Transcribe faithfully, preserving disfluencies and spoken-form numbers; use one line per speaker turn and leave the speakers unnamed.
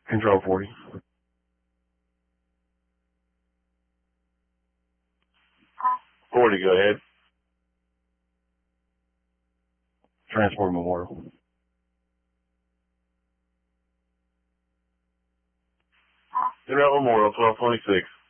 Control forty. forty, go ahead. Transport Memorial. General Memorial, twelve twenty-six.